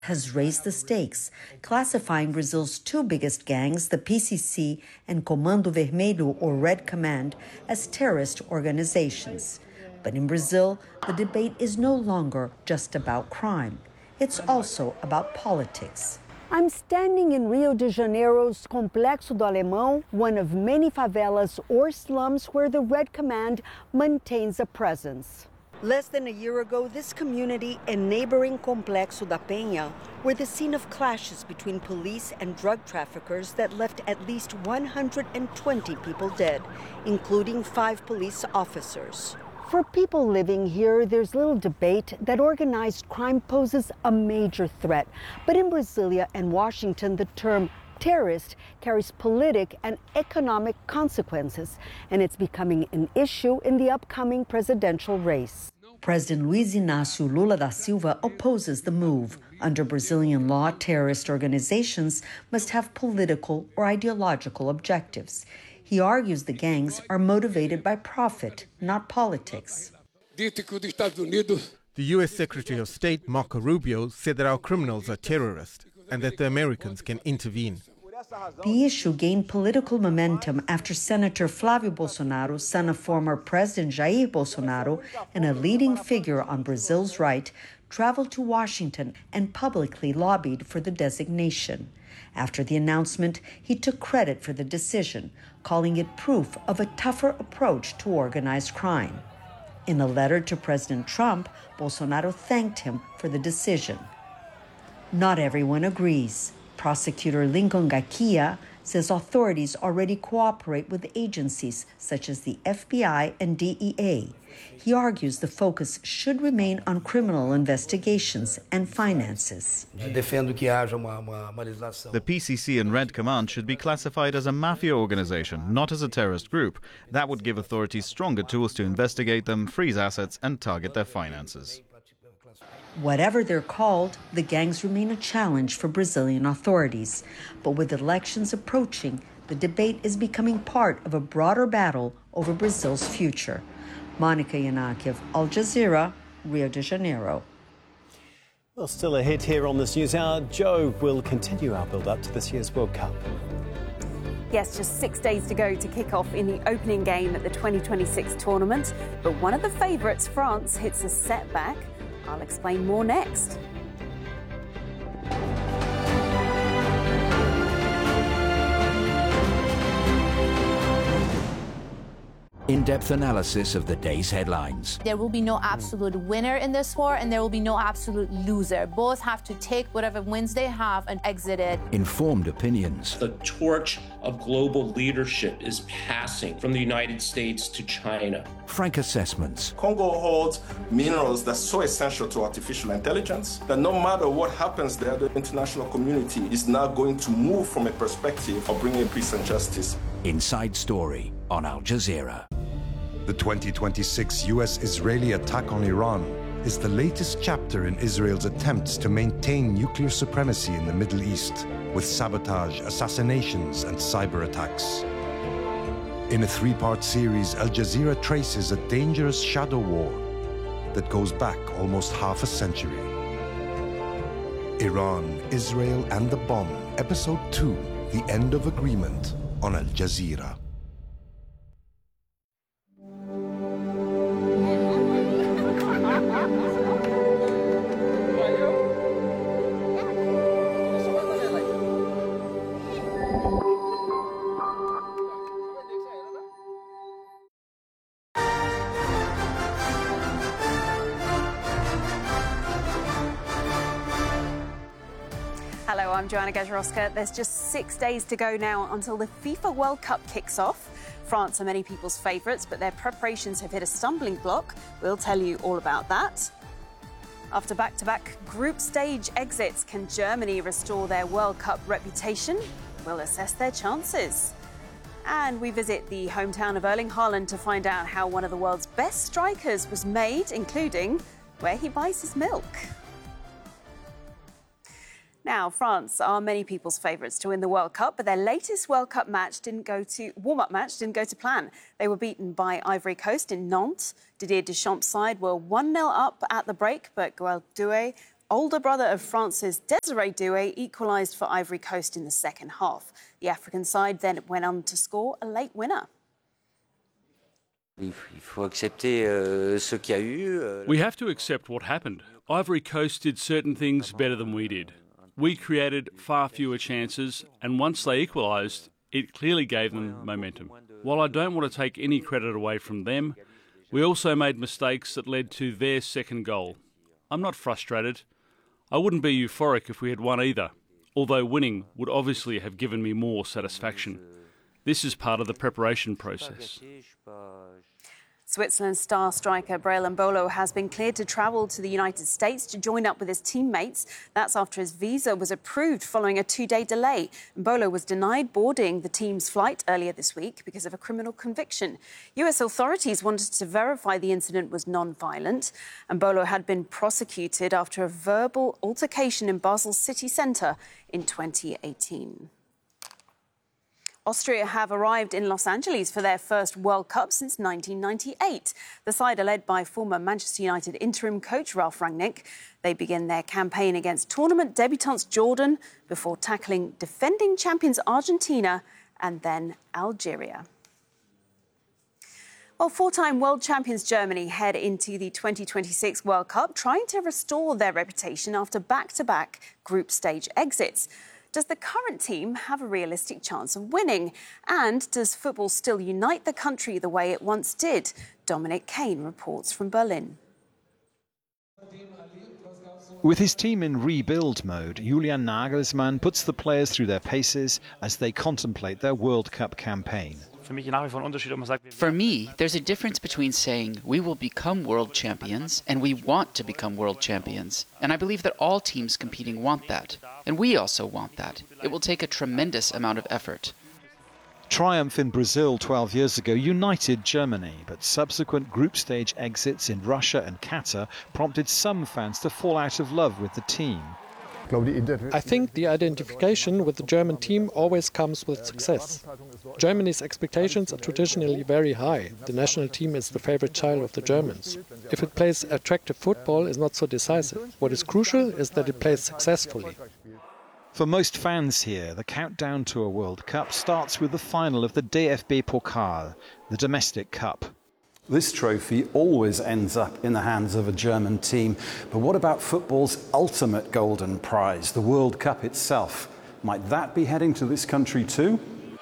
has raised the stakes, classifying Brazil's two biggest gangs, the PCC and Comando Vermelho, or Red Command, as terrorist organizations. But in Brazil, the debate is no longer just about crime. It's also about politics. I'm standing in Rio de Janeiro's Complexo do Alemão, one of many favelas or slums where the Red Command maintains a presence. Less than a year ago, this community and neighboring Complexo da Penha were the scene of clashes between police and drug traffickers that left at least 120 people dead, including 5 police officers. For people living here, there's little debate that organized crime poses a major threat. But in Brasilia and Washington, the term terrorist carries politic and economic consequences, and it's becoming an issue in the upcoming presidential race. President Luiz Inácio Lula da Silva opposes the move. Under Brazilian law, terrorist organizations must have political or ideological objectives. He argues the gangs are motivated by profit, not politics. The U.S. Secretary of State, Marco Rubio, said that our criminals are terrorists and that the Americans can intervene. The issue gained political momentum after Senator Flávio Bolsonaro, son of former President Jair Bolsonaro and a leading figure on Brazil's right, traveled to Washington and publicly lobbied for the designation. After the announcement, he took credit for the decision, calling it proof of a tougher approach to organized crime. In a letter to President Trump, Bolsonaro thanked him for the decision. Not everyone agrees. Prosecutor Lincoln Gakia says authorities already cooperate with agencies such as the FBI and DEA. He argues the focus should remain on criminal investigations and finances. The PCC and Red Command should be classified as a mafia organization, not as a terrorist group. That would give authorities stronger tools to investigate them, freeze assets, and target their finances. Whatever they're called, the gangs remain a challenge for Brazilian authorities. But with elections approaching, the debate is becoming part of a broader battle over Brazil's future. Monica Yanakiev, Al Jazeera, Rio de Janeiro. Well, still ahead here on this news hour, Joe will continue our build-up to this year's World Cup. Yes, just 6 days to go to kick off in the opening game at the 2026 tournament. But one of the favourites, France, hits a setback. I'll explain more next. In-depth analysis of the day's headlines. There will be no absolute winner in this war, and there will be no absolute loser. Both have to take whatever wins they have and exit it. Informed opinions. The torch of global leadership is passing from the United States to China. Frank assessments. Congo holds minerals that's so essential to artificial intelligence that no matter what happens there, the international community is now going to move from a perspective of bringing peace and justice. Inside Story on Al Jazeera. The 2026 U.S.-Israeli attack on Iran is the latest chapter in Israel's attempts to maintain nuclear supremacy in the Middle East, with sabotage, assassinations, and cyber attacks. In a 3-part series, Al Jazeera traces a dangerous shadow war that goes back almost half a century. Iran, Israel, and the Bomb, Episode 2, The End of Agreement, on Al Jazeera. Hello, I'm Joanna Gajarowska. There's just 6 days to go now until the FIFA World Cup kicks off. France are many people's favourites, but their preparations have hit a stumbling block. We'll tell you all about that. After back-to-back group stage exits, can Germany restore their World Cup reputation? We'll assess their chances. And we visit the hometown of Erling Haaland to find out how one of the world's best strikers was made, including where he buys his milk. Now, France are many people's favourites to win the World Cup, but their latest World Cup warm-up match didn't go to plan. They were beaten by Ivory Coast in Nantes. Didier Deschamps' side were 1-0 up at the break, but Gueldoué older brother of France's Désiré Doué equalised for Ivory Coast in the second half. The African side then went on to score a late winner. We have to accept what happened. Ivory Coast did certain things better than we did. We created far fewer chances, and once they equalised, it clearly gave them momentum. While I don't want to take any credit away from them, we also made mistakes that led to their second goal. I'm not frustrated. I wouldn't be euphoric if we had won either, although winning would obviously have given me more satisfaction. This is part of the preparation process. Switzerland's star striker Breel Embolo has been cleared to travel to the United States to join up with his teammates. That's after his visa was approved following a 2-day delay. Embolo was denied boarding the team's flight earlier this week because of a criminal conviction. US authorities wanted to verify the incident was non-violent. Embolo had been prosecuted after a verbal altercation in Basel city centre in 2018. Austria have arrived in Los Angeles for their first World Cup since 1998. The side are led by former Manchester United interim coach Ralf Rangnick. They begin their campaign against tournament debutants Jordan before tackling defending champions Argentina and then Algeria. Well, four-time world champions Germany head into the 2026 World Cup, trying to restore their reputation after back-to-back group stage exits. Does the current team have a realistic chance of winning? And does football still unite the country the way it once did? Dominic Kane reports from Berlin. With his team in rebuild mode, Julian Nagelsmann puts the players through their paces as they contemplate their World Cup campaign. For me, there's a difference between saying we will become world champions and we want to become world champions. And I believe that all teams competing want that. And we also want that. It will take a tremendous amount of effort. Triumph in Brazil 12 years ago united Germany, but subsequent group stage exits in Russia and Qatar prompted some fans to fall out of love with the team. I think the identification with the German team always comes with success. Germany's expectations are traditionally very high. The national team is the favorite child of the Germans. If it plays attractive football, is not so decisive. What is crucial is that it plays successfully. For most fans here, the countdown to a World Cup starts with the final of the DFB Pokal, the domestic cup. This trophy always ends up in the hands of a German team. But what about football's ultimate golden prize, the World Cup itself? Might that be heading to this country too?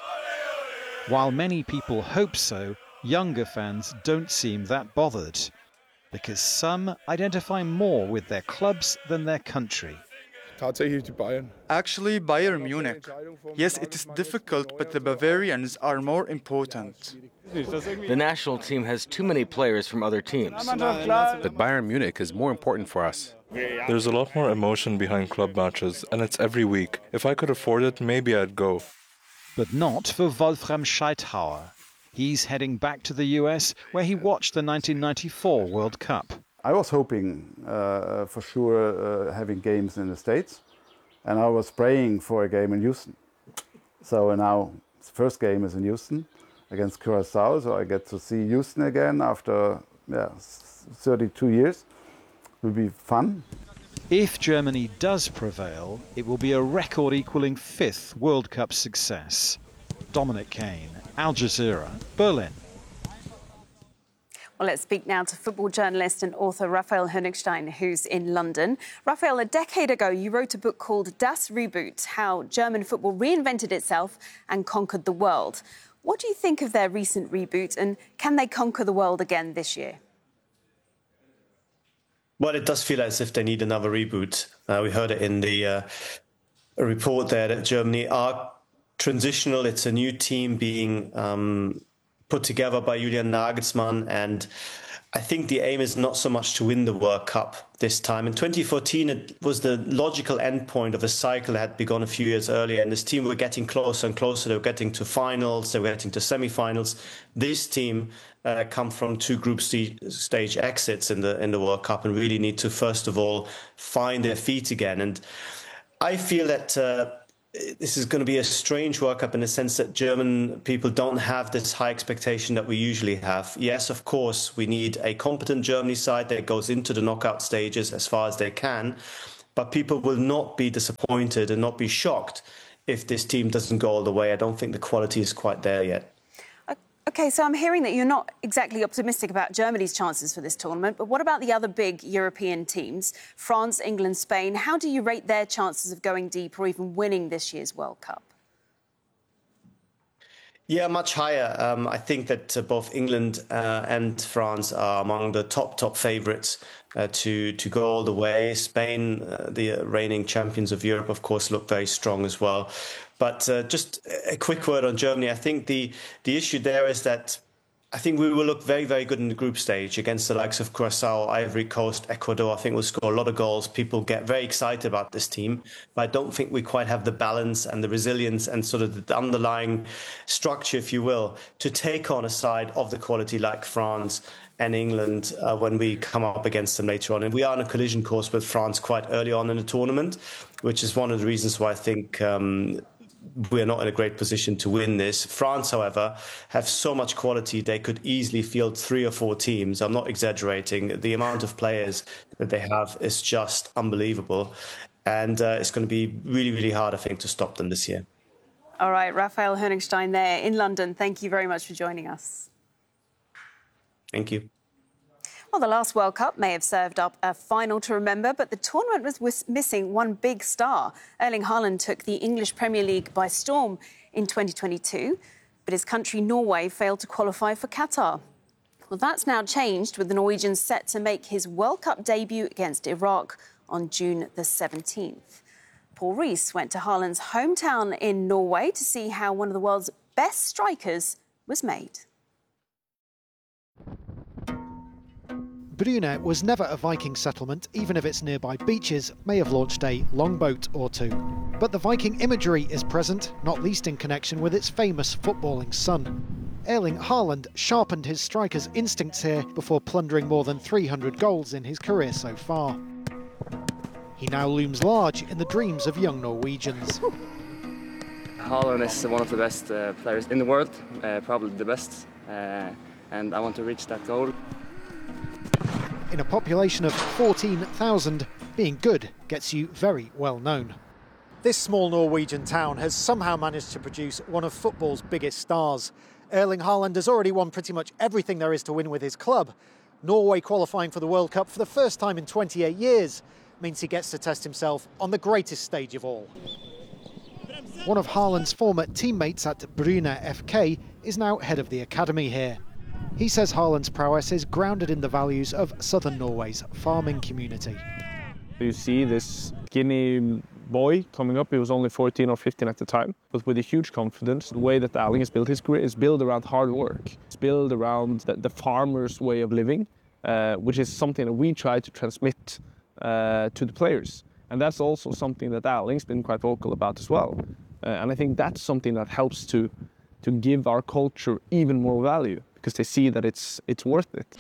While many people hope so, younger fans don't seem that bothered, because some identify more with their clubs than their country. Actually, Bayern Munich. Yes, it is difficult, but the Bavarians are more important. The national team has too many players from other teams. But Bayern Munich is more important for us. There's a lot more emotion behind club matches, and it's every week. If I could afford it, maybe I'd go. But not for Wolfram Scheithauer. He's heading back to the US, where he watched the 1994 World Cup. I was hoping for sure having games in the States, and I was praying for a game in Houston. So now the first game is in Houston against Curaçao, so I get to see Houston again after 32 years. It will be fun. If Germany does prevail, it will be a record-equaling 5th World Cup success. Dominic Kane, Al Jazeera, Berlin. Well, let's speak now to football journalist and author Raphael Honigstein, who's in London. Raphael, a decade ago, you wrote a book called Das Reboot, How German Football Reinvented Itself and Conquered the World. What do you think of their recent reboot, and can they conquer the world again this year? Well, it does feel as if they need another reboot. We heard it in the report there that Germany are transitional. It's a new team being put together by Julian Nagelsmann, and I think the aim is not so much to win the World Cup this time. In 2014, it was the logical endpoint of a cycle that had begun a few years earlier, and this team were getting closer and closer. They were getting to finals, they were getting to semi-finals. This team come from 2 group stage exits in the World Cup and really need to, first of all, find their feet again. And I feel that this is going to be a strange World Cup in the sense that German people don't have this high expectation that we usually have. Yes, of course, we need a competent Germany side that goes into the knockout stages as far as they can. but people will not be disappointed and not be shocked if this team doesn't go all the way. I don't think the quality is quite there yet. OK, so I'm hearing that you're not exactly optimistic about Germany's chances for this tournament, but what about the other big European teams, France, England, Spain? How do you rate their chances of going deep or even winning this year's World Cup? Yeah, much higher. I think that both England and France are among the top favourites to go all the way. Spain, the reigning champions of Europe, of course, look very strong as well. But just a quick word on Germany. I think the issue there is that I think we will look very, very good in the group stage against the likes of Curaçao, Ivory Coast, Ecuador. I think we'll score a lot of goals. People get very excited about this team, but I don't think we quite have the balance and the resilience and sort of the underlying structure, if you will, to take on a side of the quality like France and England when we come up against them later on. And we are on a collision course with France quite early on in the tournament, which is one of the reasons why I think we're not in a great position to win this. France, however, have so much quality, they could easily field 3 or 4 teams. I'm not exaggerating. The amount of players that they have is just unbelievable. And it's going to be really, really hard, I think, to stop them this year. All right, Raphael Honigstein there in London. Thank you very much for joining us. Thank you. Well, the last World Cup may have served up a final to remember, but the tournament was missing one big star. Erling Haaland took the English Premier League by storm in 2022, but his country, Norway, failed to qualify for Qatar. Well, that's now changed, with the Norwegian set to make his World Cup debut against Iraq on June the 17th. Paul Rees went to Haaland's hometown in Norway to see how one of the world's best strikers was made. Brune was never a Viking settlement, even if its nearby beaches may have launched a longboat or two. But the Viking imagery is present, not least in connection with its famous footballing son. Erling Haaland sharpened his striker's instincts here before plundering more than 300 goals in his career so far. He now looms large in the dreams of young Norwegians. Haaland is one of the best players in the world, probably the best, and I want to reach that goal. In a population of 14,000, being good gets you very well known. This small Norwegian town has somehow managed to produce one of football's biggest stars. Erling Haaland has already won pretty much everything there is to win with his club. Norway qualifying for the World Cup for the first time in 28 years means he gets to test himself on the greatest stage of all. One of Haaland's former teammates at Brune FK is now head of the academy here. He says Haaland's prowess is grounded in the values of southern Norway's farming community. You see this skinny boy coming up, he was only 14 or 15 at the time, but with a huge confidence. The way that Erling has built his career is built around hard work. It's built around the farmer's way of living, which is something that we try to transmit to the players. And that's also something that Erling's been quite vocal about as well. And I think that's something that helps to give our culture even more value, because they see that it's worth it.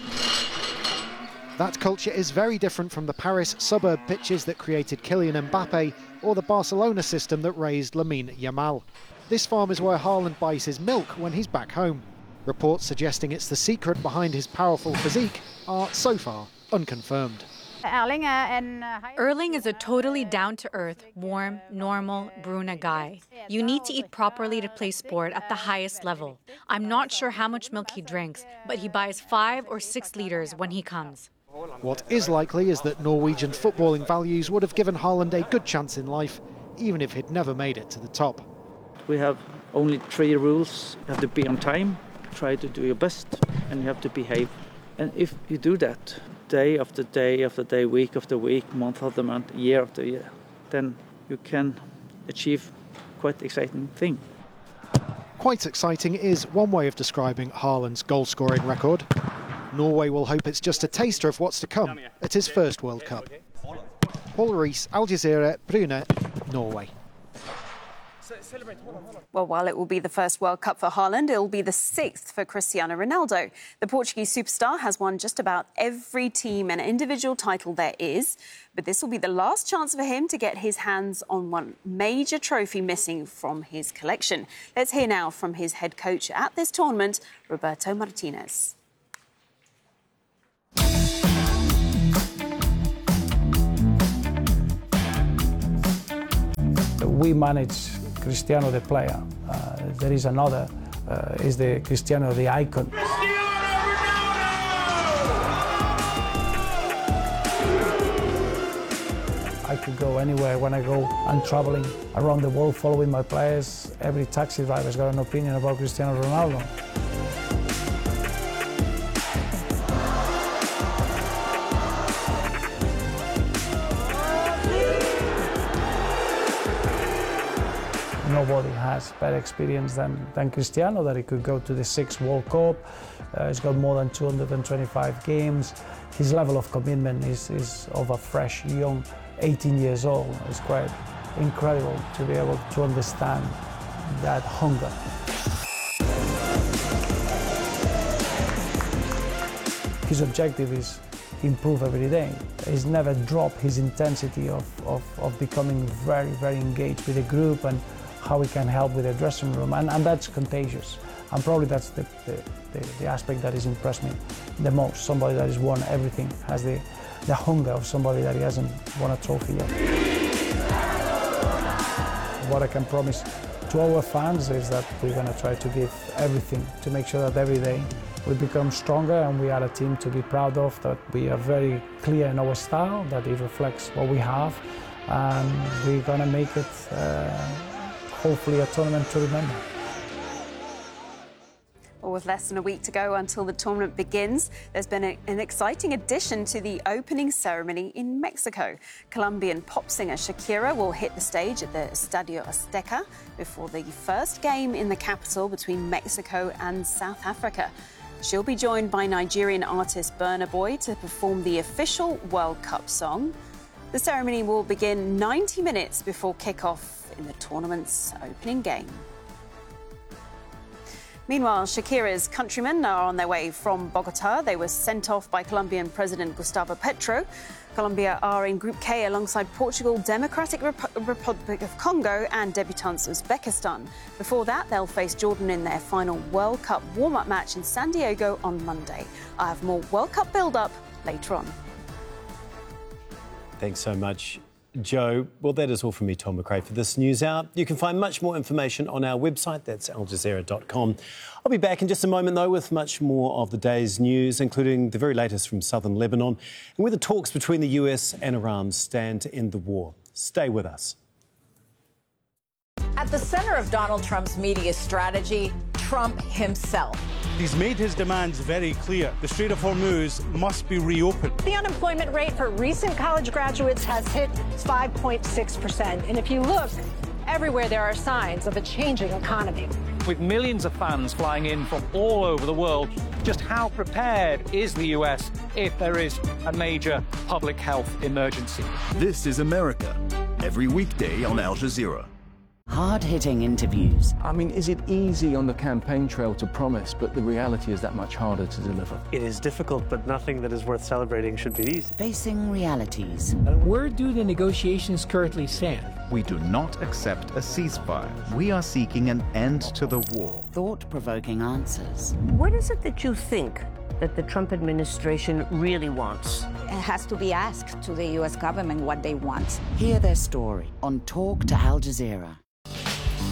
That culture is very different from the Paris suburb pitches that created Kylian Mbappe or the Barcelona system that raised Lamine Yamal. This farm is where Haaland buys his milk when he's back home. Reports suggesting it's the secret behind his powerful physique are, so far, unconfirmed. Erling is a totally down-to-earth, warm, normal Brune guy. You need to eat properly to play sport at the highest level. I'm not sure how much milk he drinks, but he buys 5 or 6 liters when he comes. What is likely is that Norwegian footballing values would have given Haaland a good chance in life, even if he'd never made it to the top. We have only 3 rules. You have to be on time, try to do your best, and you have to behave. And if you do that, day after day after day, week after week, month after month, year after year, then you can achieve quite exciting thing. Quite exciting is one way of describing Haaland's goal-scoring record. Norway will hope it's just a taster of what's to come at his first World Cup. Paul Rees, Al Jazeera, Brune, Norway. Well, while it will be the first World Cup for Haaland, it will be the 6th for Cristiano Ronaldo. The Portuguese superstar has won just about every team and individual title there is, but this will be the last chance for him to get his hands on one major trophy missing from his collection. Let's hear now from his head coach at this tournament, Roberto Martinez. we manage Cristiano the player. There is another, is the Cristiano the icon. I could go anywhere when I go. I'm traveling around the world following my players. Every taxi driver's got an opinion about Cristiano Ronaldo. Nobody has better experience than Cristiano, that he could go to the 6th World Cup. He's got more than 225 games. His level of commitment is of a fresh, young, 18 years old. It's quite incredible to be able to understand that hunger. His objective is improve every day. He's never dropped his intensity of becoming very, very engaged with the group and how he can help with the dressing room, and that's contagious. And probably that's the aspect that has impressed me the most. Somebody that has won everything, has the hunger of somebody that he hasn't won a trophy yet. What I can promise to our fans is that we're going to try to give everything to make sure that every day we become stronger and we are a team to be proud of, that we are very clear in our style, that it reflects what we have, and we're going to make it hopefully a tournament to remember. Well, with less than a week to go until the tournament begins, there's been an exciting addition to the opening ceremony in Mexico. Colombian pop singer Shakira will hit the stage at the Estadio Azteca before the first game in the capital between Mexico and South Africa. She'll be joined by Nigerian artist Burna Boy to perform the official World Cup song. The ceremony will begin 90 minutes before kick-off in the tournament's opening game. Meanwhile, Shakira's countrymen are on their way from Bogota. They were sent off by Colombian President Gustavo Petro. Colombia are in Group K alongside Portugal, Democratic Republic of Congo and debutants Uzbekistan. Before that, they'll face Jordan in their final World Cup warm-up match in San Diego on Monday. I have more World Cup build-up later on. Thanks so much, Joe. Well, that is all from me, Tom McRae, for this News Hour. You can find much more information on our website. That's aljazeera.com. I'll be back in just a moment, though, with much more of the day's news, including the very latest from southern Lebanon and where the talks between the US and Iran stand to end the war. Stay with us. At the center of Donald Trump's media strategy, Trump himself. He's made his demands very clear. The Strait of Hormuz must be reopened. The unemployment rate for recent college graduates has hit 5.6%. And if you look, everywhere there are signs of a changing economy. With millions of fans flying in from all over the world, just how prepared is the US if there is a major public health emergency? This is America, every weekday on Al Jazeera. Hard-hitting interviews. I mean, is it easy on the campaign trail to promise, but the reality is that much harder to deliver? It is difficult, but nothing that is worth celebrating should be easy. Facing realities. Where do the negotiations currently stand? We do not accept a ceasefire. We are seeking an end to the war. Thought-provoking answers. What is it that you think that the Trump administration really wants? It has to be asked to the U.S. government what they want. Hear their story on Talk to Al Jazeera.